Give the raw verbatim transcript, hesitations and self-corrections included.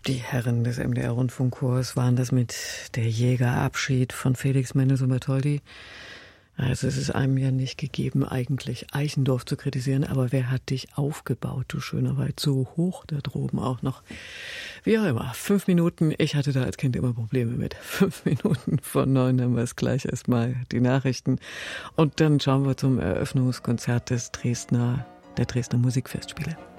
Die Herren des M D R-Rundfunkchors waren das mit Der Jägerabschied von Felix Mendelssohn-Bartholdy. Also es ist einem ja nicht gegeben, eigentlich Eichendorff zu kritisieren, aber wer hat dich aufgebaut, du schöner Wald, so hoch da droben auch noch. Wie auch immer, fünf Minuten, ich hatte da als Kind immer Probleme mit. Fünf Minuten vor neun haben wir es gleich erstmal die Nachrichten. Und dann schauen wir zum Eröffnungskonzert des Dresdner, der Dresdner Musikfestspiele.